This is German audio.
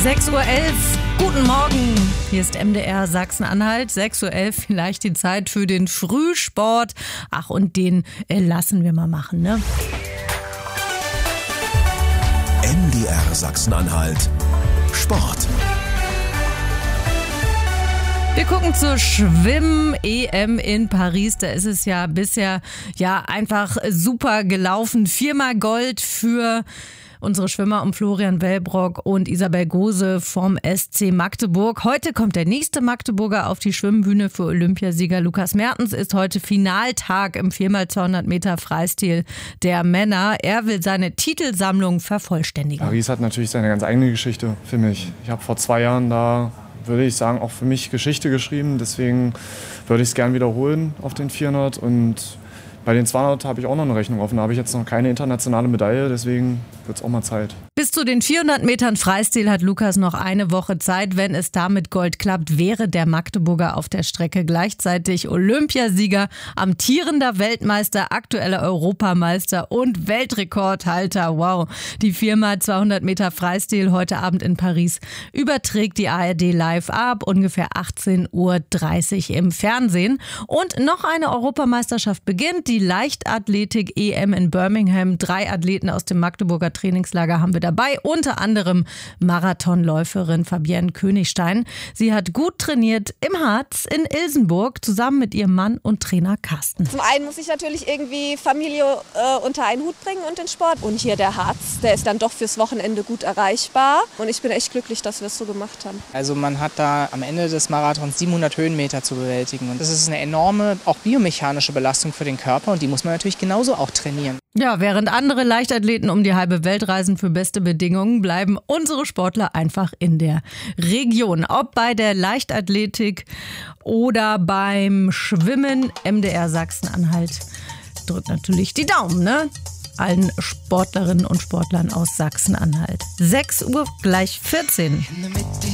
6:11 Uhr. Guten Morgen. Hier ist MDR Sachsen-Anhalt. 6:11 Uhr, vielleicht die Zeit für den Frühsport. Ach, und den lassen wir mal machen, ne? MDR Sachsen-Anhalt. Sport. Wir gucken zur Schwimm-EM in Paris. Da ist es ja bisher einfach super gelaufen. 4-mal Gold für unsere Schwimmer um Florian Wellbrock und Isabel Gose vom SC Magdeburg. Heute kommt der nächste Magdeburger auf die Schwimmbühne. Für Olympiasieger Lukas Mertens ist heute Finaltag im 4x200 Meter Freistil der Männer. Er will seine Titelsammlung vervollständigen. Paris hat natürlich seine ganz eigene Geschichte für mich. Ich habe vor 2 Jahren da, würde ich sagen, auch für mich Geschichte geschrieben. Deswegen würde ich es gern wiederholen auf den 400. Und bei den 200 habe ich auch noch eine Rechnung offen. Da habe ich jetzt noch keine internationale Medaille, deswegen wird es auch mal Zeit. Bis zu den 400 Metern Freistil hat Lukas noch eine Woche Zeit. Wenn es da mit Gold klappt, wäre der Magdeburger auf der Strecke gleichzeitig Olympiasieger, amtierender Weltmeister, aktueller Europameister und Weltrekordhalter. Wow, die 4x200 Meter Freistil heute Abend in Paris überträgt die ARD live ab, ungefähr 18:30 Uhr im Fernsehen. Und noch eine Europameisterschaft beginnt, die Leichtathletik-EM in Birmingham. 3 Athleten aus dem Magdeburger Trainingslager haben wir dabei, unter anderem Marathonläuferin Fabienne Königstein. Sie hat gut trainiert im Harz in Ilsenburg, zusammen mit ihrem Mann und Trainer Carsten. Zum einen muss ich natürlich irgendwie Familie unter einen Hut bringen und den Sport. Und hier der Harz, der ist dann doch fürs Wochenende gut erreichbar. Und ich bin echt glücklich, dass wir es so gemacht haben. Also man hat da am Ende des Marathons 700 Höhenmeter zu bewältigen. Und das ist eine enorme, auch biomechanische Belastung für den Körper. Und die muss man natürlich genauso auch trainieren. Ja, während andere Leichtathleten um die halbe Welt reisen für beste Bedingungen, bleiben unsere Sportler einfach in der Region. Ob bei der Leichtathletik oder beim Schwimmen, MDR Sachsen-Anhalt drückt natürlich die Daumen, ne? Allen Sportlerinnen und Sportlern aus Sachsen-Anhalt. 6:14 Uhr.